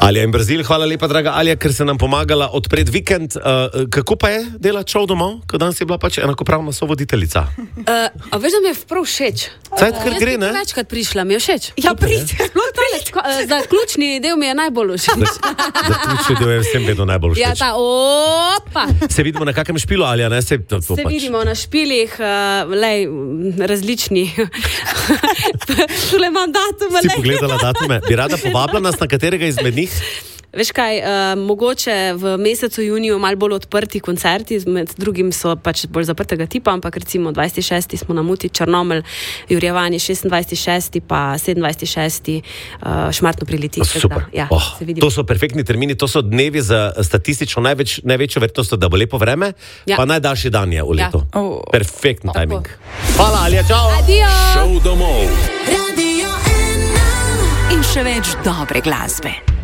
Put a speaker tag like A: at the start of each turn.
A: Alja in Brazil, hvala lepa, draga Alja, ker se nam pomagala odpreti vikend. Kako pa je delati šov domov, ko danes je bila pač enakopravna sovoditeljica?
B: A veš, da mi je prav všeč.
A: Cajt, kar gre, ne?
B: Večkrat prišla, mi je všeč.
C: Ja, pridite.
B: Zaključni del mi je najbolj všeč.
A: Zaključni del je vsem vedno najbolj všeč.
B: Ja, ta opa.
A: Se vidimo na kakem špilu, Alja, ne? Se
B: vidimo na špilih, različni. Tule imam datume.
A: Si pogledala datume? Bi rada povabila nas na katerega izmed njih?
B: Veš kaj, mogoče v mesecu juniju malo bolj odprti koncerti, med drugim so pač bolj zaprtega tipa, ampak recimo 26. smo na Muti, Črnomelj, Jurjevanje, 26.6. pa 27.6. Šmartno pri Litijsku.
A: Super.
B: Ja,
A: to so perfektni termini, to so dnevi za statistično največjo verjetnost, da bo lepo vreme, pa najdaljši dan je v letu. Ja. Perfektni timing. Hvala, Alja, čau!
B: Adijo!
D: Šov domov.
E: Radio 1 in še več dobre glasbe.